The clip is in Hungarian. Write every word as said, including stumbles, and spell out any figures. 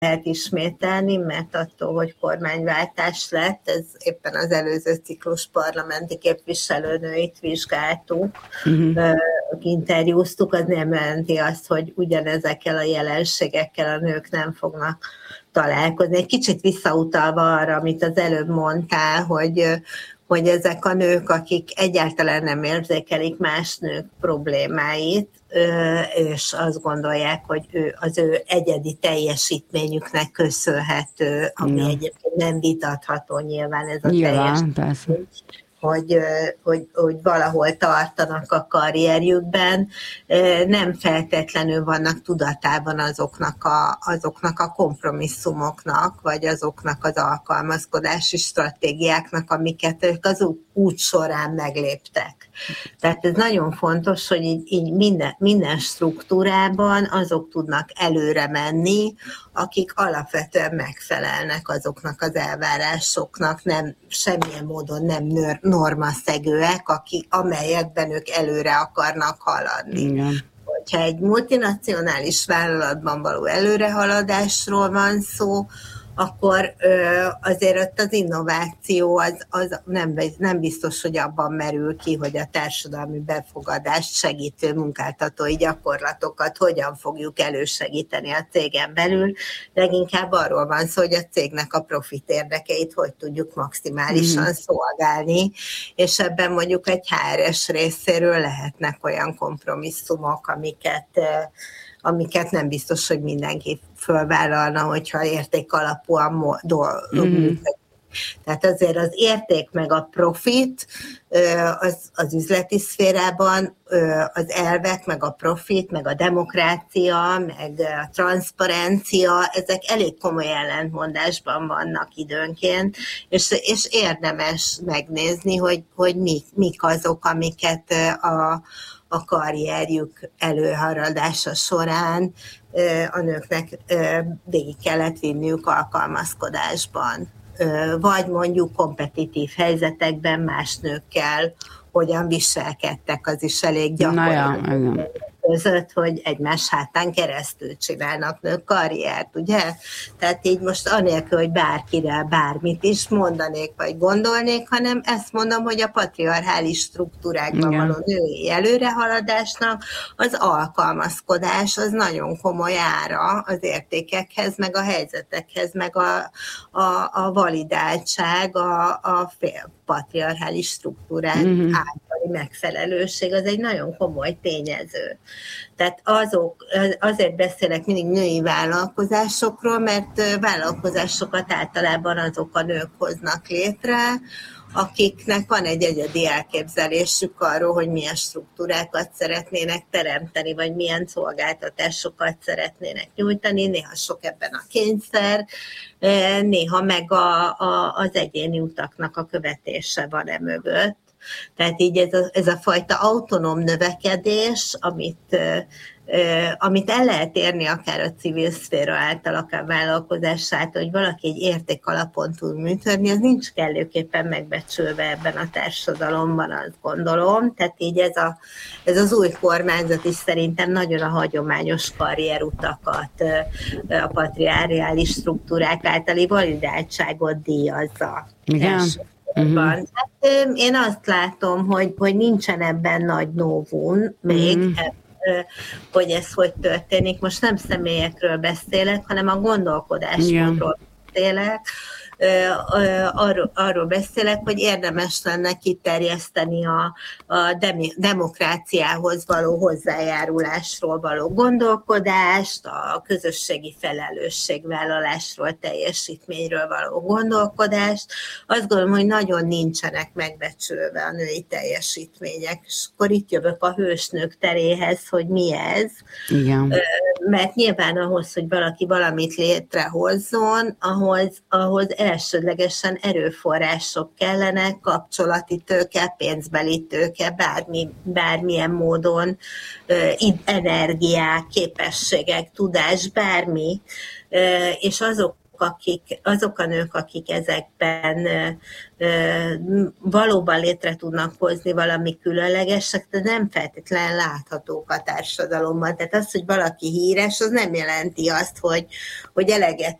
lehet ismételni, mert attól, hogy kormányváltás lett, ez éppen az előző ciklus parlamenti képviselőnőit vizsgáltuk, uh-huh. interjúztuk, az nem jelenti azt, hogy ugyanezekkel a jelenségekkel a nők nem fognak találkozni. Egy kicsit visszautalva arra, amit az előbb mondtál, hogy, hogy ezek a nők, akik egyáltalán nem érzékelik más nők problémáit, és azt gondolják, hogy ő, az ő egyedi teljesítményüknek köszönhető, ami ja. egyébként nem vitatható nyilván ez a nyilván, teljesítmény. Hogy, hogy, hogy valahol tartanak a karrierjükben, nem feltétlenül vannak tudatában azoknak a, azoknak a kompromisszumoknak, vagy azoknak az alkalmazkodási stratégiáknak, amiket ők az út során megléptek. Tehát ez nagyon fontos, hogy így, így minden, minden struktúrában azok tudnak előre menni, akik alapvetően megfelelnek azoknak az elvárásoknak, nem, semmilyen módon nem normaszegőek, akik, amelyekben ők előre akarnak haladni. Igen. Hogyha egy multinacionális vállalatban való előrehaladásról van szó, akkor azért ott az innováció az, az nem, nem biztos, hogy abban merül ki, hogy a társadalmi befogadást segítő munkáltatói gyakorlatokat hogyan fogjuk elősegíteni a cégen belül. Leginkább arról van szó, hogy a cégnek a profit érdekeit hogy tudjuk maximálisan mm. szolgálni, és ebben mondjuk egy há er es részéről lehetnek olyan kompromisszumok, amiket amiket nem biztos, hogy mindenki fölvállalna, hogyha értékalapúan dolgozunk. Mm-hmm. Tehát azért az érték meg a profit az, az üzleti szférában, az elvek, meg a profit, meg a demokrácia, meg a transzparencia, ezek elég komoly ellentmondásban vannak időnként, és, és érdemes megnézni, hogy, hogy mik, mik azok, amiket a a karrierjük előhaladása során a nőknek végig kellett vinniük alkalmazkodásban. Vagy mondjuk kompetitív helyzetekben más nőkkel hogyan viselkedtek, az is elég gyakori között, hogy egymás hátán keresztül csinálnak nők karriert, ugye? Tehát így most anélkül, hogy bárkire bármit is mondanék, vagy gondolnék, hanem ezt mondom, hogy a patriarchális struktúrákban való női előrehaladásnak az alkalmazkodás az nagyon komoly ára az értékekhez, meg a helyzetekhez, meg a, a, a validáltság, a, a fél patriarchális struktúrák mm-hmm. általi megfelelőség, az egy nagyon komoly tényező. Tehát azok, azért beszélek mindig női vállalkozásokról, mert vállalkozásokat általában azok a nők hoznak létre, akiknek van egy egyedi elképzelésük arról, hogy milyen struktúrákat szeretnének teremteni, vagy milyen szolgáltatásokat szeretnének nyújtani, néha sok ebben a kényszer, néha meg a, a, az egyéni utaknak a követése van e mögött. Tehát így ez a, ez a fajta autonóm növekedés, amit, amit el lehet érni akár a civil szféra által, akár vállalkozás által, hogy valaki egy értékalapon tud működni, az nincs kellőképpen megbecsülve ebben a társadalomban, azt gondolom. Tehát így ez, a, ez az új kormányzat is szerintem nagyon a hagyományos karrierutakat, a patriarchális struktúrák általi validáltságot díjazza. Igen. Uh-huh. Hát, én azt látom, hogy, hogy nincsen ebben nagy novum még, uh-huh. ebb, hogy ez hogy történik. Most nem személyekről beszélek, hanem a gondolkodásmódról beszélek. Arról, arról beszélek, hogy érdemes lenne kiterjeszteni a, a demi, demokráciához való hozzájárulásról való gondolkodást, a közösségi felelősségvállalásról, teljesítményről való gondolkodást. Azt gondolom, hogy nagyon nincsenek megbecsülve a női teljesítmények, és akkor itt jövök a hősnők teréhez, hogy mi ez. Igen. Mert nyilván ahhoz, hogy valaki valamit létrehozzon, ahhoz, ahhoz elsődlegesen erőforrások kellenek, kapcsolati tőke, pénzbeli tőke, bármi, bármilyen módon, energiák, képességek, tudás, bármi, és azok nők, akik, azok a nők, akik ezekben valóban létre tudnak hozni valami különlegesek, de nem feltétlenül láthatók a társadalomban. Tehát az, hogy valaki híres, az nem jelenti azt, hogy, hogy eleget